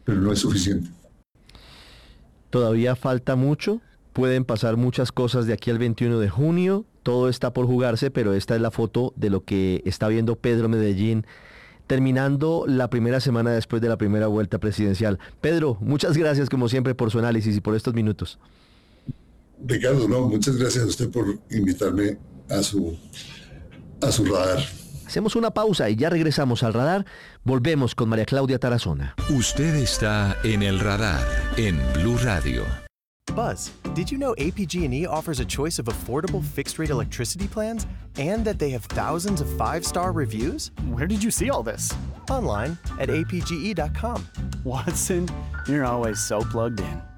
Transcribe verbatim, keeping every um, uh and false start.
pero no es suficiente. Todavía falta mucho, pueden pasar muchas cosas de aquí al veintiuno de junio, todo está por jugarse, pero esta es la foto de lo que está viendo Pedro Medellín terminando la primera semana después de la primera vuelta presidencial. Pedro, muchas gracias como siempre por su análisis y por estos minutos. Ricardo, no, muchas gracias a usted por invitarme a su, a su radar. Hacemos una pausa y ya regresamos al radar. Volvemos con María Claudia Tarazona. Usted está en el radar en Blue Radio. Buzz, did you know A P G and E offers a choice of affordable fixed-rate electricity plans and that they have thousands of five-star reviews? Where did you see all this? Online at A P G E dot com. Watson, you're always so plugged in.